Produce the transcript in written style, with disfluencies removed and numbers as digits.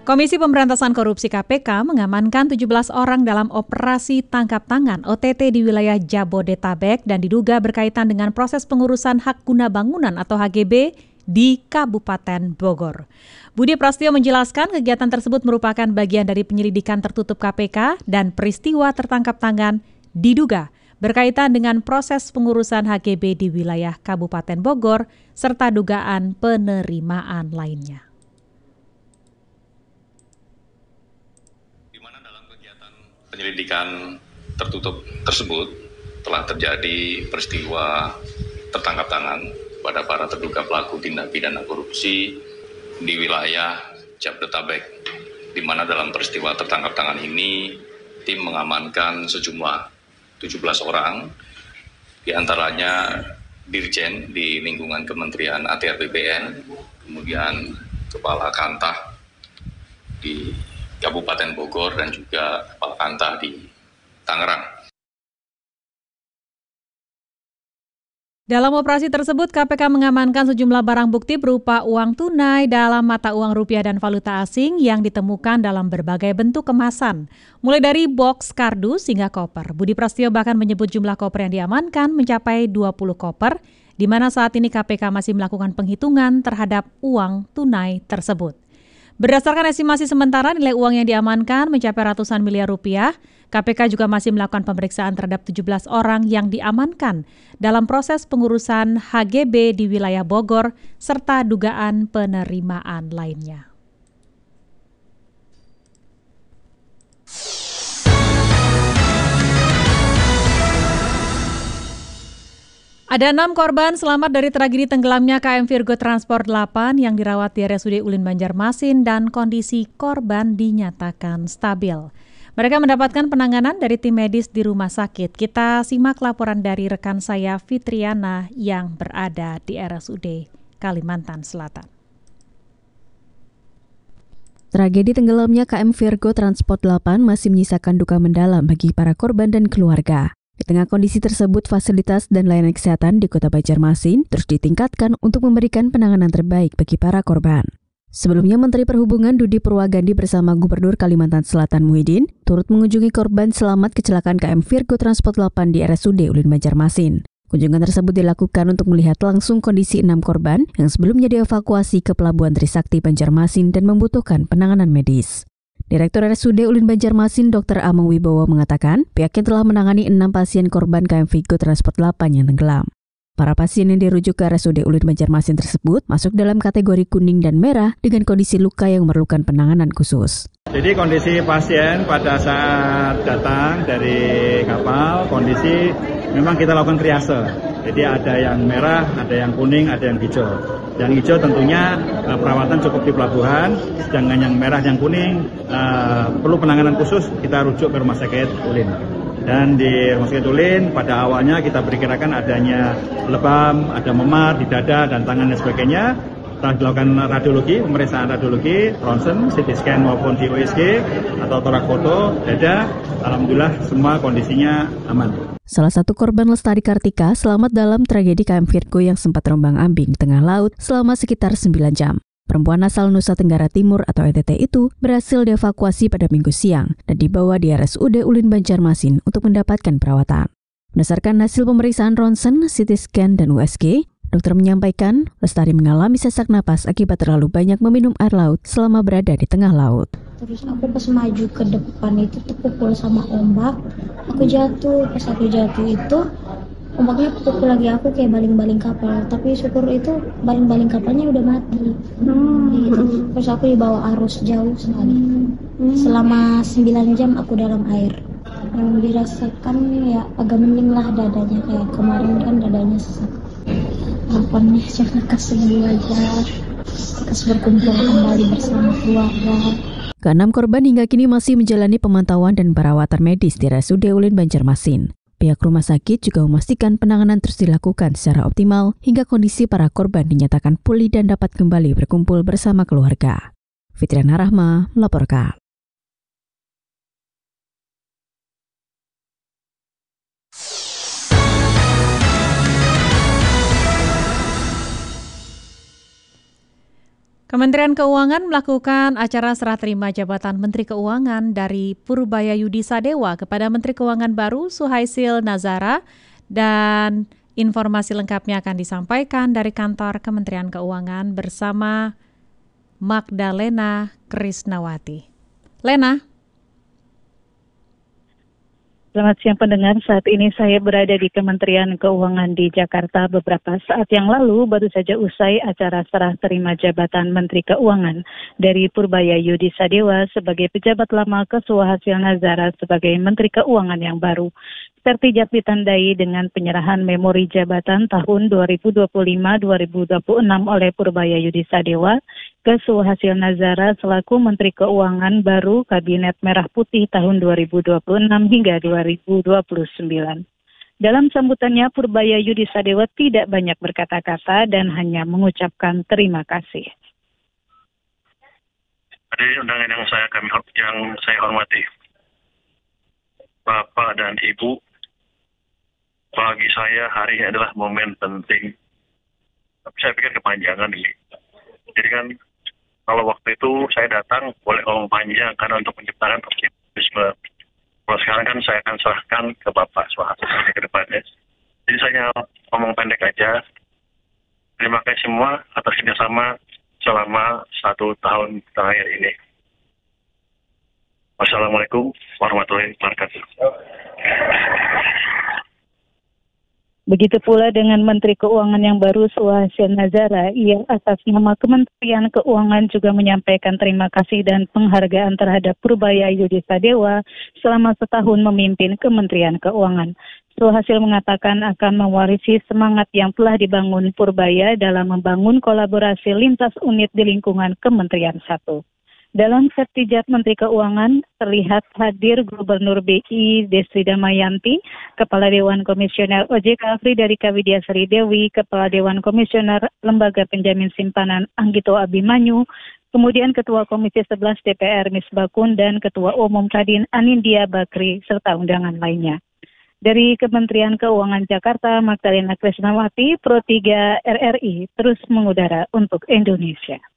Komisi Pemberantasan Korupsi KPK mengamankan 17 orang dalam operasi tangkap tangan OTT di wilayah Jabodetabek dan diduga berkaitan dengan proses pengurusan hak guna bangunan atau HGB di Kabupaten Bogor. Budi Prasetyo menjelaskan kegiatan tersebut merupakan bagian dari penyelidikan tertutup KPK dan peristiwa tertangkap tangan diduga berkaitan dengan proses pengurusan HGB di wilayah Kabupaten Bogor serta dugaan penerimaan lainnya. Penyelidikan tertutup tersebut telah terjadi peristiwa tertangkap tangan pada para terduga pelaku tindak pidana korupsi di wilayah Jabodetabek, di mana dalam peristiwa tertangkap tangan ini tim mengamankan sejumlah 17 orang, di antaranya Dirjen di lingkungan Kementerian ATR BPN, kemudian Kepala Kantah di Kabupaten Bogor dan juga Kepala Kantah di Tangerang. Dalam operasi tersebut, KPK mengamankan sejumlah barang bukti berupa uang tunai dalam mata uang rupiah dan valuta asing yang ditemukan dalam berbagai bentuk kemasan, mulai dari box, kardus hingga koper. Budi Prasetyo bahkan menyebut jumlah koper yang diamankan mencapai 20 koper, di mana saat ini KPK masih melakukan penghitungan terhadap uang tunai tersebut. Berdasarkan estimasi sementara, nilai uang yang diamankan mencapai ratusan miliar rupiah. KPK juga masih melakukan pemeriksaan terhadap 17 orang yang diamankan dalam proses pengurusan HGB di wilayah Bogor serta dugaan penerimaan lainnya. Ada 6 korban selamat dari tragedi tenggelamnya KM Virgo Transport 8 yang dirawat di RSUD Ulin Banjarmasin dan kondisi korban dinyatakan stabil. Mereka mendapatkan penanganan dari tim medis di rumah sakit. Kita simak laporan dari rekan saya Fitriana yang berada di RSUD Kalimantan Selatan. Tragedi tenggelamnya KM Virgo Transport 8 masih menyisakan duka mendalam bagi para korban dan keluarga. Di tengah kondisi tersebut, fasilitas dan layanan kesehatan di Kota Banjarmasin terus ditingkatkan untuk memberikan penanganan terbaik bagi para korban. Sebelumnya, Menteri Perhubungan Dudi Purwagandi bersama Gubernur Kalimantan Selatan Muhyiddin turut mengunjungi korban selamat kecelakaan KM Virgo Transport 8 di RSUD Ulin Banjarmasin. Kunjungan tersebut dilakukan untuk melihat langsung kondisi 6 korban yang sebelumnya dievakuasi ke Pelabuhan Trisakti Banjarmasin dan membutuhkan penanganan medis. Direktur RSUD Ulin Banjarmasin Dr. Amang Wibowo mengatakan pihaknya telah menangani 6 pasien korban KM Virgo Transport 8 yang tenggelam. Para pasien yang dirujuk ke RSUD Ulin Banjarmasin tersebut masuk dalam kategori kuning dan merah dengan kondisi luka yang memerlukan penanganan khusus. Jadi kondisi pasien pada saat datang dari kapal, kondisi memang kita lakukan triase. Jadi ada yang merah, ada yang kuning, ada yang hijau. Yang hijau tentunya perawatan cukup di pelabuhan, sedangkan yang merah dan kuning perlu penanganan khusus, kita rujuk ke Rumah Sakit Ulin. Dan di Rumah Sakit Ulin pada awalnya kita perkirakan adanya lebam, ada memar di dada dan tangan dan sebagainya. Telah dilakukan radiologi, pemeriksaan radiologi, ronsen, CT scan maupun di USG atau torak foto dada. Alhamdulillah semua kondisinya aman. Salah satu korban Lestari Kartika selamat dalam tragedi KM Virgo yang sempat terombang-ambing di tengah laut selama sekitar 9 jam. Perempuan asal Nusa Tenggara Timur atau NTT itu berhasil dievakuasi pada Minggu siang dan dibawa di RSUD Ulin Banjarmasin untuk mendapatkan perawatan. Berdasarkan hasil pemeriksaan ronsen, CT scan, dan USG, dokter menyampaikan Lestari mengalami sesak napas akibat terlalu banyak meminum air laut selama berada di tengah laut. Terus aku pas maju ke depan itu terpukul sama ombak, aku jatuh. Pas aku jatuh itu ombaknya pukul lagi aku kayak baling-baling kapal, tapi syukur itu baling-baling kapalnya udah mati. Gitu. Terus aku dibawa arus jauh sekali. Selama 9 jam aku dalam air. Yang dirasakan ya agak mending lah dadanya, kayak kemarin kan dadanya sesak. Harapannya jangan kesembuh aja, terus berkumpul kembali bersama keluarga. Keenam korban hingga kini masih menjalani pemantauan dan perawatan medis di RSUD Ulin Banjarmasin. Pihak rumah sakit juga memastikan penanganan terus dilakukan secara optimal hingga kondisi para korban dinyatakan pulih dan dapat kembali berkumpul bersama keluarga. Fitriana Rahma melaporkan. Kementerian Keuangan melakukan acara serah terima jabatan Menteri Keuangan dari Purbaya Yudi Sadewa kepada Menteri Keuangan baru Suhaisil Nazara, dan informasi lengkapnya akan disampaikan dari kantor Kementerian Keuangan bersama Magdalena Krisnawati. Lena. Selamat siang pendengar, saat ini saya berada di Kementerian Keuangan di Jakarta. Beberapa saat yang lalu baru saja usai acara serah terima jabatan Menteri Keuangan dari Purbaya Yudi Sadewa sebagai pejabat lama ke Suhaisil Nazara sebagai Menteri Keuangan yang baru. Sertijab ditandai dengan penyerahan memori jabatan tahun 2025-2026 oleh Purbaya Yudi Sadewa ke Suhaisil Nazara selaku Menteri Keuangan baru Kabinet Merah Putih tahun 2026 hingga 2029. Dalam sambutannya, Purbaya Yudi Sadewa tidak banyak berkata-kata dan hanya mengucapkan terima kasih. Hadirin undangan yang saya hormati, Bapak dan Ibu, bagi saya hari ini adalah momen penting. Tapi saya pikir kepanjangan ini. Jadi kan kalau waktu itu saya datang boleh ngomong panjang karena untuk menciptakan optimisme. Kalau sekarang kan saya akan serahkan ke Bapak Suhaisil ke depannya. Jadi saya ngomong pendek aja. Terima kasih semua atas kerjasama selama 1 tahun terakhir ini. Wassalamualaikum warahmatullahi wabarakatuh. Begitu pula dengan Menteri Keuangan yang baru Suhaisil Nazara, ia atas nama Kementerian Keuangan juga menyampaikan terima kasih dan penghargaan terhadap Purbaya Yudi Sadewa selama setahun memimpin Kementerian Keuangan. Suhaisil mengatakan akan mewarisi semangat yang telah dibangun Purbaya dalam membangun kolaborasi lintas unit di lingkungan Kementerian 1. Dalam sertijab Menteri Keuangan terlihat hadir Gubernur BI Destri Damayanti, Kepala Dewan Komisioner OJK Fridarika Widyasari Dewi, Kepala Dewan Komisioner Lembaga Penjamin Simpanan Anggito Abimanyu, kemudian Ketua Komisi 11 DPR Misbakun dan Ketua Umum Kadin Anindya Bakri serta undangan lainnya. Dari Kementerian Keuangan Jakarta, Magdalena Krisnawati, Pro 3 RRI terus mengudara untuk Indonesia.